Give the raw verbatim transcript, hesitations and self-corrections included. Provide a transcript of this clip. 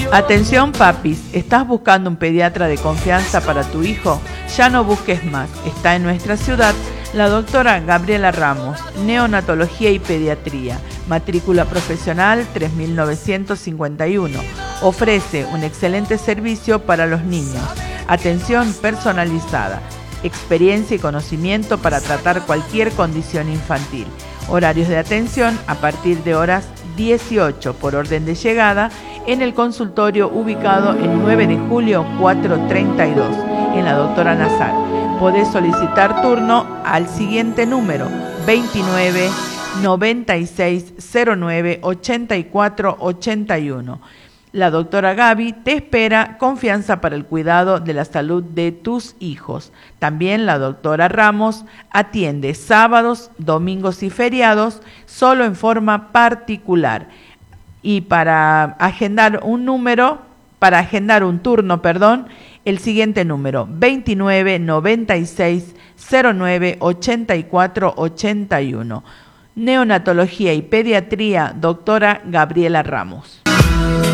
Atención papis, ¿estás buscando un pediatra de confianza para tu hijo? Ya no busques más, está en nuestra ciudad la doctora Gabriela Ramos, neonatología y pediatría, matrícula profesional tres mil novecientos cincuenta y uno. Ofrece un excelente servicio para los niños, atención personalizada, experiencia y conocimiento para tratar cualquier condición infantil. Horarios de atención a partir de horas dieciocho por orden de llegada en el consultorio ubicado en nueve de julio cuatrocientos treinta y dos en la doctora Nazar. Podés solicitar turno al siguiente número veintinueve noventa y seis cero nueve ochenta y cuatro ochenta y uno. La doctora Gaby te espera confianza para el cuidado de la salud de tus hijos. También la doctora Ramos atiende sábados, domingos y feriados solo en forma particular. Y para agendar un número, para agendar un turno, perdón, el siguiente número veintinueve noventa y seis cero nueve ochenta y cuatro ochenta y uno. Neonatología y pediatría, doctora Gabriela Ramos.